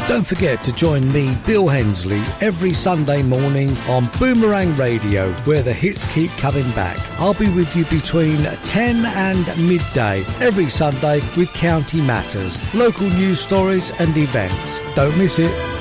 Don't forget to join me, Bill Hensley, every Sunday morning on Boomerang Radio, where the hits keep coming back. I'll be with you between 10 and midday every Sunday with County Matters, local news stories and events. Don't miss it.